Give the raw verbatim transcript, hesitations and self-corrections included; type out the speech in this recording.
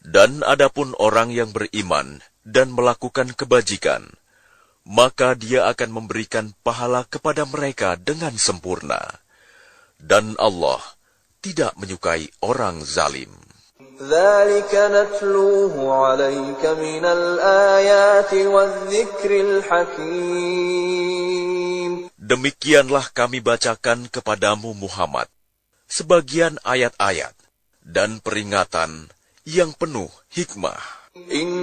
Dan adapun orang yang beriman dan melakukan kebajikan, maka Dia akan memberikan pahala kepada mereka dengan sempurna. Dan Allah tidak menyukai orang zalim. ذَلِكَ نَتْلُوهُ عَلَيْكَ مِنَ الْآيَاتِ وَالذِّكْرِ الْحَكِيمِ. Demikianlah kami bacakan kepadamu Muhammad sebagian ayat-ayat dan peringatan yang penuh hikmah.